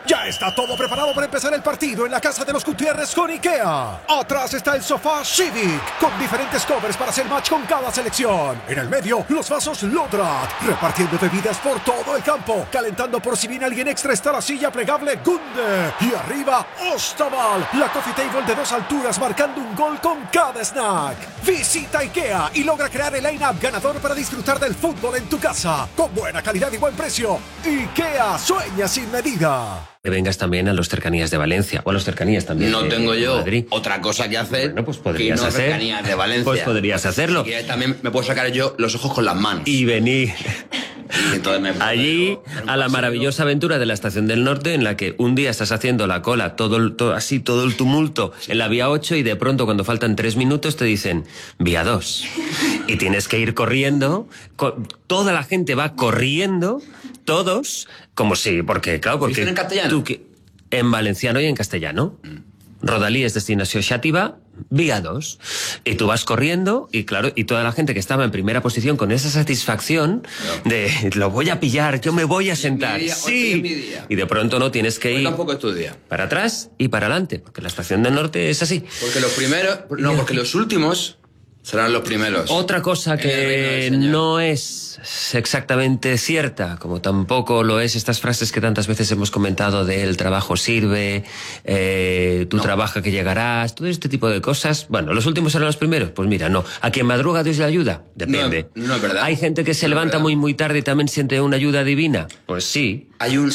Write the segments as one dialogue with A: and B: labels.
A: Ya está todo preparado para empezar el partido en la casa de los Gutiérrez con IKEA. Atrás está el sofá Civic, con diferentes covers para hacer match con cada selección. En el medio, los vasos Lodrat, repartiendo bebidas por todo el campo. Calentando por si viene alguien extra está la silla plegable Gunde. Y arriba, Ostaval, la coffee table de 2 alturas marcando un gol con cada snack. Visita IKEA y logra crear el line-up ganador para disfrutar del fútbol en tu casa. Con buena calidad y buen precio. IKEA sueña sin medida.
B: Que vengas también a los cercanías de Valencia o a los cercanías también.
C: No tengo yo
B: Madrid.
C: Otra cosa que hacer.
B: Bueno, pues podrías
C: que no
B: hacer.
C: Cercanías de Valencia.
B: Pues podrías hacerlo.
C: Y también me puedo sacar yo los ojos con las manos.
B: Y venir
C: Y entonces
B: allí a la maravillosa aventura de la Estación del Norte, en la que un día estás haciendo la cola, todo el tumulto en la vía 8, y de pronto cuando faltan 3 minutos te dicen vía 2. Y tienes que ir corriendo, toda la gente va corriendo, todos, como si, porque claro, porque
C: ¿Dicen en castellano?
B: En valenciano y en castellano. Rodalí es destinació Xàtiva, vía 2. Y tú vas corriendo, y claro, y toda la gente que estaba en primera posición con esa satisfacción de lo voy a pillar, yo me voy a sentar.
C: Hoy
B: Sí.
C: es mi día.
B: Y de pronto no tienes que
C: Hoy
B: ir
C: tampoco es tu día.
B: para atrás y para adelante, porque la Estación del Norte es así.
C: Porque los primeros. No, porque los últimos serán los primeros.
B: Otra cosa
C: En el reino
B: que
C: del Señor.
B: no es exactamente cierta, como tampoco lo es estas frases que tantas veces hemos comentado de el trabajo sirve, tú trabaja que llegarás, todo este tipo de cosas. Bueno, ¿los últimos serán los primeros? Pues mira, no. ¿A quien madruga Dios le ayuda? Depende.
C: No es verdad.
B: ¿Hay gente que se
C: No es
B: levanta
C: verdad.
B: muy tarde y también siente una ayuda divina? Pues sí.
C: Hay un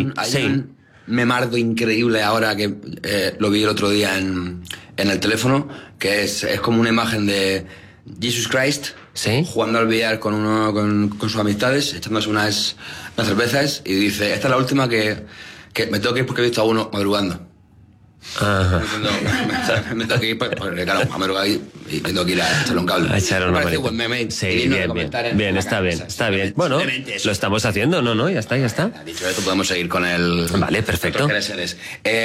C: memardo increíble ahora que lo vi el otro día en el teléfono, que es como una imagen de Jesus Christ.
B: ¿Sí?
C: Jugando al billar con sus amistades, echándose unas cervezas, y dice, esta es la última que me tengo que ir porque he visto a uno madrugando.
B: Ajá.
C: Me tengo que ir porque, claro, a madrugar y tengo que ir a echarle un cable.
B: A echar una
C: Me parece
B: manita.
C: buen meme.
B: Sí,
C: y digno de
B: bien,
C: comentar en
B: bien,
C: la
B: está
C: casa.
B: bien, está bien. Bueno,
C: Simplemente eso.
B: lo estamos haciendo, ¿no? Ya está.
C: Dicho esto, podemos seguir con el...
B: Vale, perfecto.
C: otros quereseres.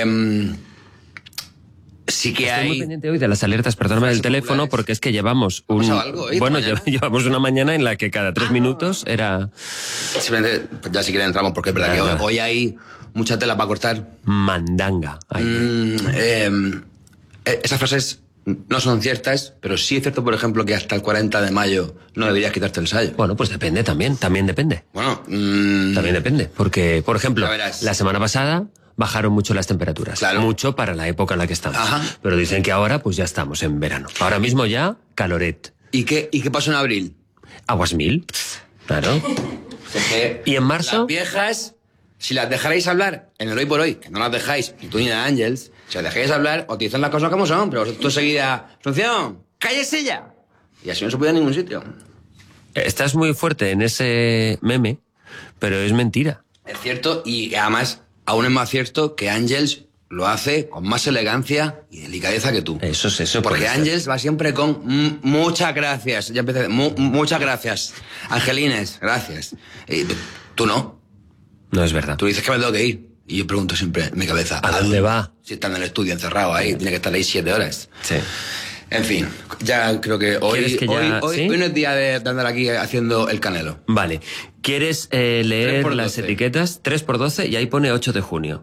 C: Sí que
B: Estoy muy
C: hay...
B: pendiente hoy de las alertas, perdóname, del teléfono,
C: populares.
B: porque es que llevamos
C: ¿Ha pasado algo hoy,
B: bueno,
C: mañana?
B: llevamos una mañana en la que cada 3 minutos era
C: Simplemente, pues ya si quieren entramos, porque es verdad que
B: Nada.
C: hoy hay mucha tela para cortar.
B: mandanga. Ay,
C: Esas frases no son ciertas, pero sí es cierto, por ejemplo, que hasta el 40 de mayo no deberías quitarte el sayo.
B: Bueno, pues depende también depende.
C: Bueno,
B: También depende, porque, por ejemplo,
C: Ya verás.
B: la semana pasada bajaron mucho las temperaturas.
C: Claro.
B: Mucho para la época en la que estamos.
C: Ajá.
B: Pero dicen que ahora pues ya estamos en verano. Ahora mismo ya caloret.
C: ¿Y qué pasó en abril?
B: Aguas 1000. Claro.
C: Porque
B: ¿Y en marzo?
C: Las viejas, si las dejarais hablar en el hoy por hoy, que no las dejáis, ni tú ni la Ángels, si las dejáis hablar, os dicen las cosas como son, pero vosotros enseguida, Asunción, cállese ya. Y así no se puede ir a ningún sitio.
B: Estás muy fuerte en ese meme, pero es mentira.
C: Es cierto, y además, aún es más cierto que Ángels lo hace con más elegancia y delicadeza que tú.
B: Eso es eso.
C: Porque
B: puede ser.
C: Ángels va siempre con muchas gracias. Ya empecé. Muchas gracias. Angelines, gracias. Y tú no.
B: No es verdad.
C: Tú dices que me tengo que ir. Y yo pregunto siempre en mi cabeza.
B: ¿A dónde va?
C: Si está en el estudio encerrado ahí, tiene que estar ahí 7 horas.
B: Sí.
C: En fin, ya creo que hoy,
B: ¿Quieres que ya-
C: hoy
B: sí?
C: no es día de andar aquí haciendo el canelo.
B: Vale. ¿Quieres leer
C: 3x12.
B: las etiquetas? 3x12 y ahí pone 8 de junio.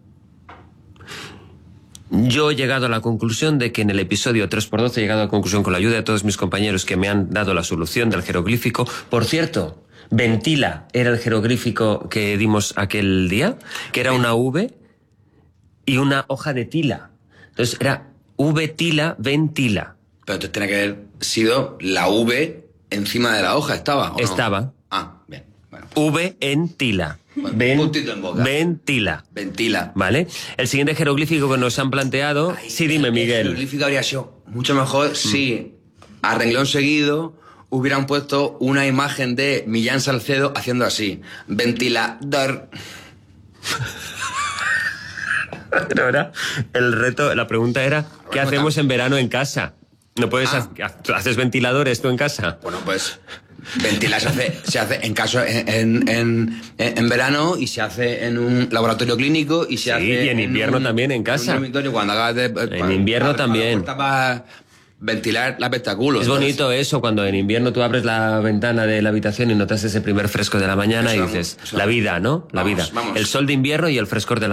B: Yo he llegado a la conclusión de que en el episodio 3x12 he llegado a la conclusión con la ayuda de todos mis compañeros que me han dado la solución del jeroglífico. Por cierto, ventila era el jeroglífico que dimos aquel día, que era una V y una hoja de tila. Entonces era V tila, ventila.
C: Pero entonces tiene que haber sido la V encima de la hoja, ¿estaba? ¿o no?
B: Estaba.
C: Ah, bien. Bueno,
B: V en tila.
C: Bueno,
B: Ven-
C: puntito en boca.
B: Ventila.
C: ventila.
B: ¿Vale? El siguiente jeroglífico que nos han planteado... Sí, dime,
C: El
B: Miguel.
C: jeroglífico habría sido mucho mejor si a renglón seguido hubieran puesto una imagen de Millán Salcedo haciendo así. Ventilador.
B: Pero ahora, el reto, la pregunta era, ¿qué
C: Bueno,
B: hacemos en verano en casa? ¿No puedes haces ventiladores tú en casa?
C: Bueno, pues ventilar se hace en caso en verano, y se hace en un laboratorio clínico, y se hace
B: y en invierno también en casa.
C: un dormitorio cuando hagas
B: En invierno también.
C: Para ventilar el espectáculo.
B: Es bonito eso, cuando en invierno tú abres la ventana de la habitación y notas ese primer fresco de la mañana
C: Eso,
B: y dices,
C: eso.
B: la vida, ¿no? La
C: Vamos,
B: vida.
C: vamos.
B: El sol de invierno y el frescor de la